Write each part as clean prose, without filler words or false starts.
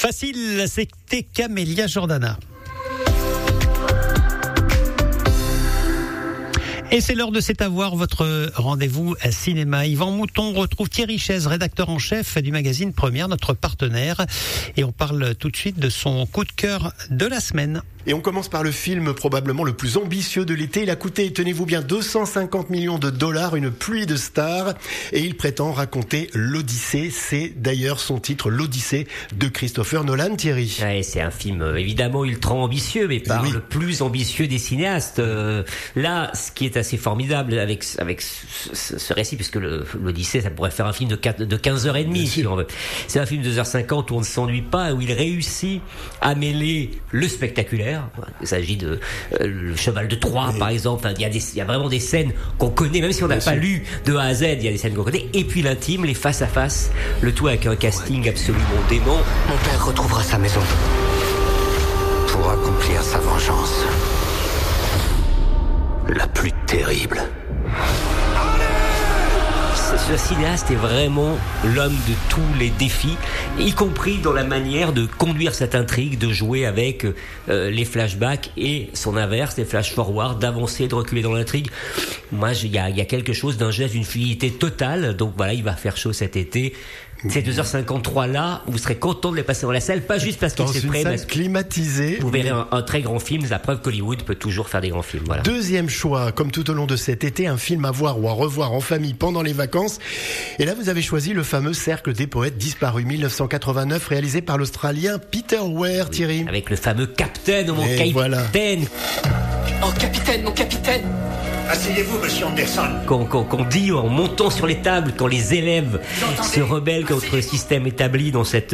Facile, c'était Camélia Jordana. Et c'est l'heure de C'est à voir, votre rendez-vous à cinéma. Yvan Mouton retrouve Thierry Chaise, rédacteur en chef du magazine Première, notre partenaire. Et on parle tout de suite de son coup de cœur de la semaine. Et on commence par le film probablement le plus ambitieux de l'été. Il a coûté, tenez-vous bien, 250 millions de dollars, une pluie de stars. Et il prétend raconter l'Odyssée. C'est d'ailleurs son titre, l'Odyssée de Christopher Nolan, Thierry. Ouais, c'est un film évidemment ultra ambitieux, mais pas le plus ambitieux des cinéastes. Là, ce qui est assez formidable avec ce récit, puisque l'Odyssée, ça pourrait faire un film de 15h30 si on veut. C'est un film de 2h50 où on ne s'ennuie pas, où il réussit à mêler le spectaculaire. Il s'agit de le cheval de Troie, par exemple. Enfin, il y a vraiment des scènes qu'on connaît, même si on n'a pas lu de A à Z. Il y a des scènes qu'on connaît. Et puis l'intime, les face à face, le tout avec un casting absolument dément. Mon père retrouvera sa maison pour accomplir sa vengeance, la plus terrible. Ce cinéaste est vraiment l'homme de tous les défis, y compris dans la manière de conduire cette intrigue, de jouer avec les flashbacks et son inverse, les flash-forward, d'avancer, de reculer dans l'intrigue. Moi, il y a quelque chose d'un geste, d'une fluidité totale. Donc voilà, il va faire chaud cet été. Ces 2h53 là, vous serez content de les passer dans la salle, pas juste parce qu'il s'est prêt, mais climatisé. Vous verrez un très grand film, la preuve qu'Hollywood peut toujours faire des grands films. Voilà. Deuxième choix, comme tout au long de cet été, un film à voir ou à revoir en famille pendant les vacances. Et là, vous avez choisi le fameux Cercle des poètes disparus 1989, réalisé par l'Australien Peter Weir, Thierry. Avec le fameux Captain, mon capitaine. Voilà. Oh capitaine, mon capitaine. Asseyez-vous, monsieur Anderson. Qu'on dit en montant sur les tables, quand les élèves se rebellent contre le système établi dans cette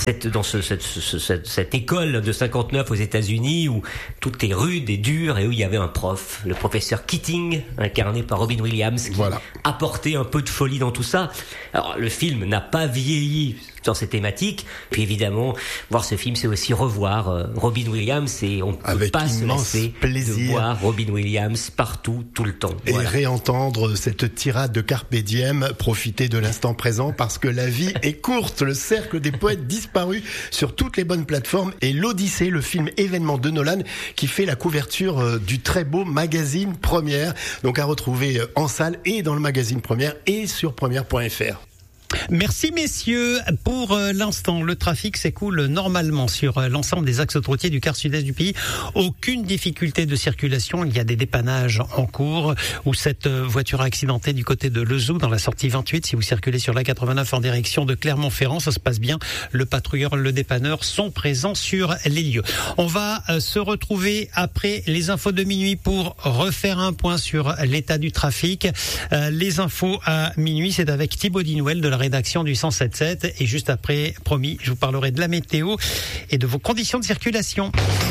école de 59 aux États-Unis où tout est rude et dur et où il y avait un prof, le professeur Keating, incarné par Robin Williams, qui apportait un peu de folie dans tout ça. Alors le film n'a pas vieilli dans ces thématiques. Puis évidemment, voir ce film, c'est aussi revoir Robin Williams et on ne peut pas se lasser de voir Robin Williams partout, tout le temps. Et réentendre cette tirade de Carpe Diem, profiter de l'instant présent parce que la vie est courte. Le Cercle des poètes disparus sur toutes les bonnes plateformes et l'Odyssée, le film événement de Nolan qui fait la couverture du très beau magazine Première. Donc à retrouver en salle et dans le magazine Première et sur première.fr. Merci messieurs. Pour l'instant, le trafic s'écoule normalement sur l'ensemble des axes routiers du quart sud-est du pays. Aucune difficulté de circulation. Il y a des dépannages en cours où cette voiture accidentée du côté de Lezoux dans la sortie 28. Si vous circulez sur la 89 en direction de Clermont-Ferrand, ça se passe bien. Le patrouilleur, le dépanneur sont présents sur les lieux. On va se retrouver après les infos de minuit pour refaire un point sur l'état du trafic. Les infos à minuit, c'est avec Thibaut Dinouel de la rédaction du 107.7 et juste après, promis, je vous parlerai de la météo et de vos conditions de circulation.